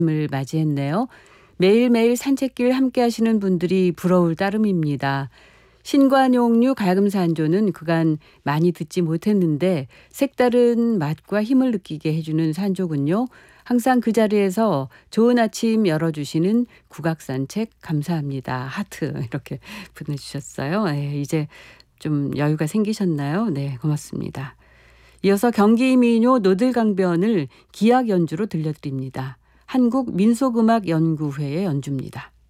을 맞이했네요. 매일매일 산책길 함께 하시는 분들이 부러울 따름입니다. 신관용류 갈금산조는 그간 많이 듣지 못했는데 색다른 맛과 힘을 느끼게 해주는 산조군요. 항상 그 자리에서 좋은 아침 열어주시는 국악산책 감사합니다. 하트 이렇게 보내주셨어요. 네, 이제 좀 여유가 생기셨나요? 네, 고맙습니다. 이어서 경기민요 노들강변을 기악 연주로 들려드립니다. 한국민속음악연구회의 연주입니다.